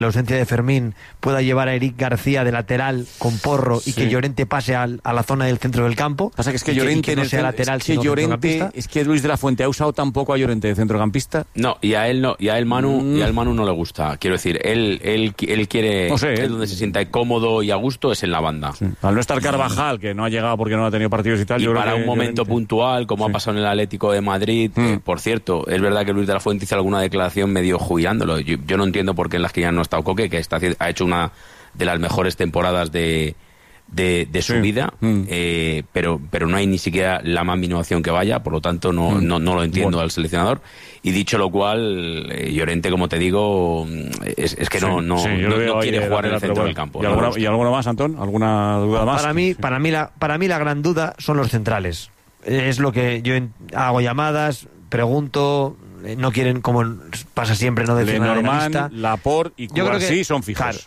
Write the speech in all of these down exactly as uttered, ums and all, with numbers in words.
la ausencia de Fermín pueda llevar a Eric García de lateral con Porro y sí. que Llorente pase al, a la zona del centro del campo. Pasa que es que y Llorente que, y que no sea lateral, es que sino Llorente, es que Luis de la Fuente ha usado tampoco a Llorente de centrocampista. No, y a él no, y a él Manu, mm. y a él Manu no le gusta. Quiero decir, él él, él quiere no sé, es ¿eh? donde se sienta cómodo y a gusto es en la banda. Sí. Al no estar Carvajal, que no ha llegado porque no ha tenido partidos y tal. Y yo para creo que un momento Llorente... puntual, como sí. ha pasado en el Atlético de Madrid, mm. eh, por cierto, es verdad que Luis de la Fuente hizo alguna declaración medio jubilándolo. Yo, yo no entiendo por qué en las que ya no ha estado Coque, que está, ha hecho una de las mejores temporadas de, de, de su sí. vida, mm. eh, pero, pero no hay ni siquiera la más mínima opción que vaya, por lo tanto no, mm. no, no lo entiendo bueno. al seleccionador. Y dicho lo cual, eh, Llorente, como te digo, es, es que sí, no, no, sí, no, no quiere jugar en el centro bueno. del campo. ¿Y, alguna, ¿Y alguno más, Antón? ¿Alguna duda más? Para mí, para, mí la, para mí la gran duda son los centrales. Es lo que yo hago llamadas, pregunto... No quieren, como pasa siempre, no decir nada de la lista. Laporte y Cubarsí son fijos. Claro.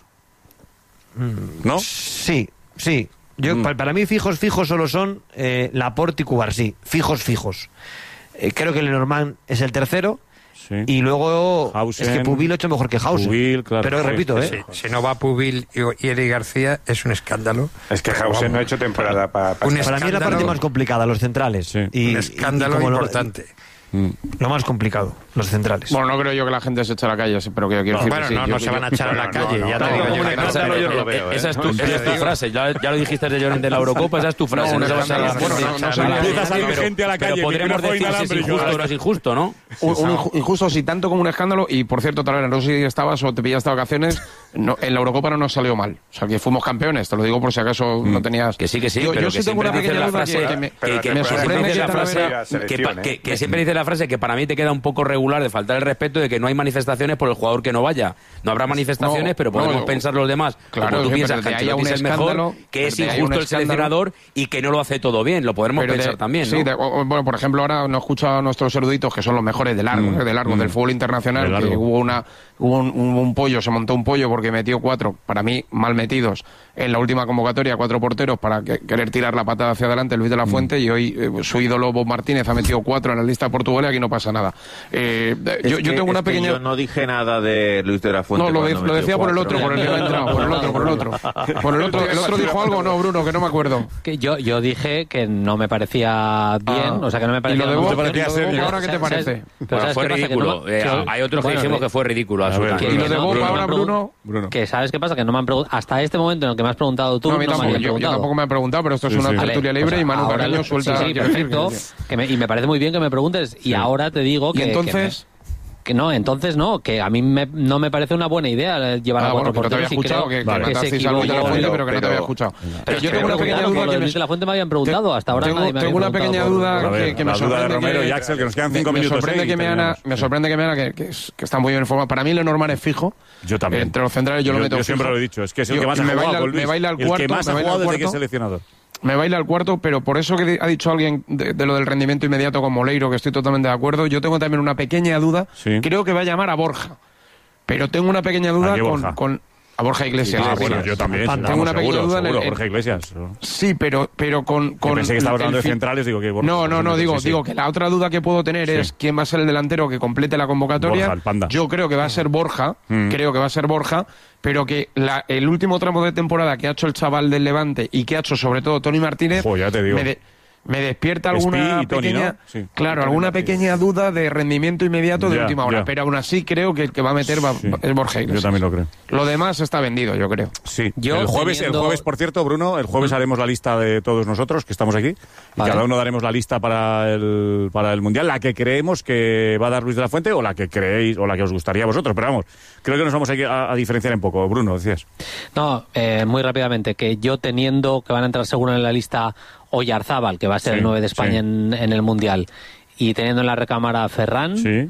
¿No? Sí, sí. Yo, mm. para, para mí fijos, fijos solo son eh, Laporte y Cubarsí. Fijos, fijos. Eh, creo que Lenormand es el tercero. Sí. Y luego Hausen, es que Pubil lo ha hecho mejor que Hausen. Pubil, claro. Pero repito, ¿eh? Sí, si no va Pubil y Eric García es un escándalo. Es que Hausen vamos, no ha hecho temporada para... Pa, para mí es la parte más complicada, los centrales. Sí. Y, un escándalo y, y importante. Lo, Lo más complicado, los centrales. Bueno, no creo yo que la gente se eche a la calle, pero que quiero no, decir bueno, sí, no, yo, no yo, se van a echar a la calle. No, ya no, te digo, no, yo, no, no, no, yo no lo veo. Esa es tu, no, esa es tu frase. Ya, ya lo dijiste de Llorente en la Eurocopa, esa es tu frase. No, no, no, no, bueno, no, no empieza a salir gente a la calle. Pero podremos decir si es injusto o no es injusto, ¿no? Un, un injusto, sí, tanto como un escándalo. Y por cierto, tal vez no sé si estabas o te pillaste de vacaciones. No, en la Eurocopa no nos salió mal. O sea, que fuimos campeones. Te lo digo por si acaso mm. no tenías. Que sí, que sí. Yo, pero yo que sí tengo una pequeña duda frase, que, me, que, que me sorprende que, la frase, que, que, que, que siempre dice la frase que para mí te queda un poco regular de faltar el respeto de que no hay manifestaciones por el jugador que no vaya. No habrá manifestaciones, no, pero podemos no, pensar los demás. Claro, como tú piensas que Ancelotti es el mejor, que es injusto el seleccionador y que no lo hace todo bien. Lo podremos pensar de, también, sí, ¿no? de, bueno, por ejemplo, ahora nos escucha a nuestros eruditos que son los mejores de largo, mm, eh, de largo mm, del fútbol internacional, de que hubo una hubo un, un, un pollo, se montó un pollo porque metió cuatro, para mí mal metidos, en la última convocatoria, cuatro porteros para que, querer tirar la patada hacia adelante Luis de la Fuente, mm. y hoy eh, su ídolo Bob Martínez ha metido cuatro en la lista de Portugal y aquí no pasa nada. Eh, yo, que, yo tengo una pequeña... Yo no dije nada de Luis de la Fuente. No, lo, de, lo decía por el otro, por el que no ha entrado, por el otro, por el otro. Por el otro, el otro dijo algo, no, Bruno, que no me acuerdo. Que yo, yo dije que no me parecía bien, ah, o sea, que no me parecía... ¿Y lo de Bob, parecía ser, ahora qué te parece? Bueno, fue ridículo. No, eh, hay otros que bueno, dijimos que fue ridículo. ¿Y lo de Bob ahora, Bruno? Bruno? Que ¿sabes qué pasa? Que no me han preguntado... Hasta este momento en el que me has preguntado tú, no, a mí no tampoco, me yo, yo tampoco me han preguntado, pero esto es una tertulia libre y Manu Carreño suelta... Sí, sí, perfecto. Que me, y me parece muy bien que me preguntes. Y ahora te digo que... ¿Y entonces...? Que no, entonces no, que a mí me, no me parece una buena idea llevar ah, a cuatro bueno, porteros y creo que, vale. que se equivocó. De la Fuente, pero que no te había escuchado. Pero, pero yo tengo una pequeña duda que Luis de la Fuente me habían preguntado, hasta ahora tengo, nadie me tengo una pequeña duda por... que, que me sorprende de Romero que, y Axel, que nos quedan cinco me, minutos. Me sorprende que me Ana, me sorprende que me Ana, que, que, es, que está muy bien informado. Para mí Lenormand es fijo. Yo también. Entre los centrales yo, yo lo meto. Yo siempre fijo. lo he dicho, es que es el que más ha jugado con Luis. Me baila al cuarto. El que más ha jugado desde que es seleccionador. Me baila al cuarto, pero por eso que ha dicho alguien de, de lo del rendimiento inmediato con Moleiro, que estoy totalmente de acuerdo, yo tengo también una pequeña duda. Sí. Creo que va a llamar a Borja. Pero tengo una pequeña duda con, con a Borja Iglesias. Sí, ah, bueno, yo también. Tengo vamos, una pequeña seguro, duda seguro, en el, Borja Iglesias. Sí, pero pero con, con yo pensé que estaba hablando de centrales, digo que Borja, No, no, no, digo, sí, sí. digo que la otra duda que puedo tener sí. es quién va a ser el delantero que complete la convocatoria. Borja, el Panda. Yo creo que va a ser Borja, mm. creo que va a ser Borja, pero que la, el último tramo de temporada que ha hecho el chaval del Levante y que ha hecho sobre todo Toni Martínez, jo, ya te digo. Me de, me despierta alguna Spi, Tony, pequeña, ¿no? Sí. claro, alguna pequeña duda de rendimiento inmediato de ya, última hora, ya. pero aún así creo que el que va a meter va, sí. es Borja Iglesias. Yo también lo creo. Lo demás está vendido, yo creo. Sí. Yo el jueves, teniendo... el jueves, por cierto, Bruno, el jueves haremos la lista de todos nosotros que estamos aquí. Vale. Y cada uno daremos la lista para el para el mundial, la que creemos que va a dar Luis de la Fuente o la que creéis o la que os gustaría a vosotros. Pero vamos, creo que nos vamos a, a diferenciar un poco. Bruno, decías. No, eh, muy rápidamente, que yo teniendo que van a entrar seguro en la lista Oyarzábal, que va a ser sí, el nueve de España sí. en, en el Mundial, y teniendo en la recámara a Ferran, sí.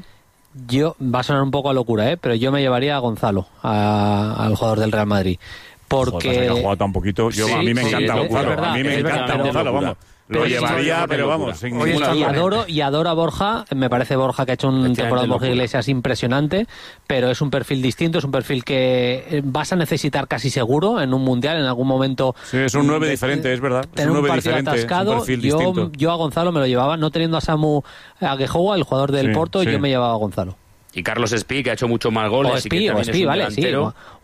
yo va a sonar un poco a locura, ¿eh? Pero yo me llevaría a Gonzalo, a, al jugador del Real Madrid. Porque... Joder, que ha jugado tan poquito. Yo, sí, a mí me encanta sí, Gonzalo. Verdad, a mí me encanta verdad, Gonzalo, vamos. Lo pero llevaría, sí, pero vamos, sin Oye, ninguna y adoro, y adoro a Borja, me parece Borja que ha hecho un temporada de Borja Iglesias impresionante, pero es un perfil distinto, es un perfil que vas a necesitar casi seguro en un mundial, en algún momento. Sí, es un nueve diferente, es verdad. Es un nueve diferente, atascado, es un perfil yo, distinto. Yo a Gonzalo me lo llevaba, no teniendo a Samu Aguejoa, el jugador del sí, Porto, sí. yo me llevaba a Gonzalo. Y Carlos Espí, que ha hecho muchos más goles. O Espí, o Espí, vale, sí.